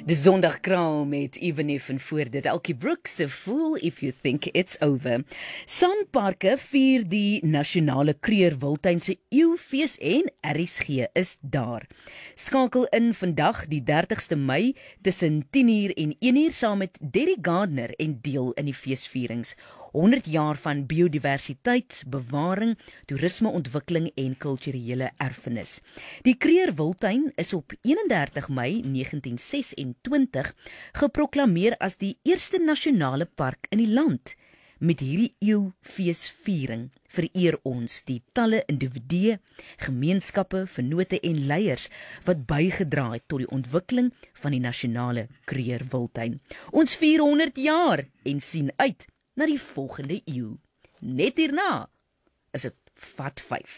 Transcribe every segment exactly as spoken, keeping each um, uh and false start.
De Sondagkraal met Evenef en voor dit Elkie Brooks se Fool If You Think It's Over. Sanparke vier die nasionale Kruger Wildtuin se eeufees en R S G is daar. Skakel in vandag die dertigste Mei tussen tien uur en een uur saam met Derry Gardner en deel in die feesvierings. honderd jaar van biodiversiteit, bewaring, toerismeontwikkeling en kulturele erfenis. Die Kruger Wildtuin is op eenendertig Mei negentien sesentwintig geproklameer as die eerste nasionale park in die land. Met hierdie eeufeesviering vereer ons die talle individue, gemeenskappe, vennote en leiers wat bygedra het tot die ontwikkeling van die nasionale Kruger Wildtuin. Ons vier honderd jaar en sien uit na die volgende eeu. Net hierna is dit vat vyf.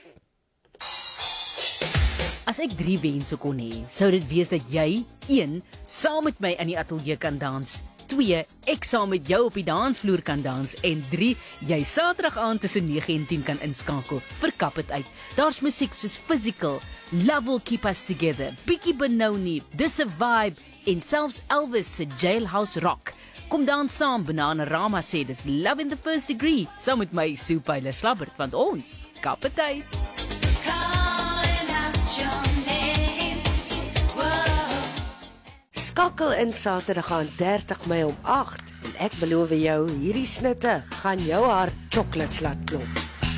As ek drie wense kon hê, sou dit wees dat jy, een, saam met my in die ateljee kan dans, twee, ek saam met jou op die dansvloer kan dans, en drie, jy Saterdag aand tussen nege en tien kan inskakel. Verkap het uit. Daar's musiek soos Physical, Love Will Keep Us Together, Bietjie Benoni, Dis a Vibe, en selfs Elvis se Jailhouse Rock. Kom dan saam, Bananarama sê dis Love in the First Degree, saam met my Sue Pyler Slabbert, want ons kap het uit. Skakel in Saterdag aan dertig Mei om agt en ek beloof jou, hierdie snitte gaan jou hart chocolates laat klop.